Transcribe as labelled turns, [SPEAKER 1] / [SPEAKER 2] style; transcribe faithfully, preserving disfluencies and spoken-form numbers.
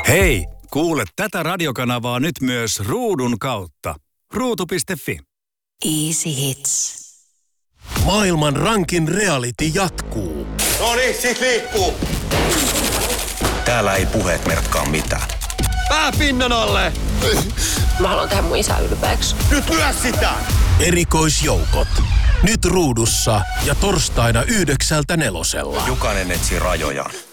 [SPEAKER 1] Hei, kuule tätä radiokanavaa nyt myös ruudun kautta. ruutu piste fi.
[SPEAKER 2] Easy Hits.
[SPEAKER 3] Maailman rankin reality jatkuu.
[SPEAKER 4] No niin, sit liikkuu.
[SPEAKER 5] Täällä ei puheet merkkaa mitään.
[SPEAKER 4] Pää pinnan alle!
[SPEAKER 2] Mä haluan tehdä mun isä ylpeäksi.
[SPEAKER 4] Nyt lyö sitä!
[SPEAKER 3] Erikoisjoukot. Nyt ruudussa ja torstaina yhdeksältä nelosella.
[SPEAKER 5] Jokainen etsii rajojaan.